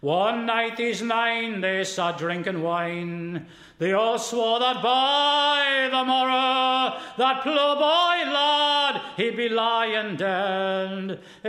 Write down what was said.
One night these nine they sat drinking wine. They all swore that by the morrow that ploughboy lad he'd be lying dead.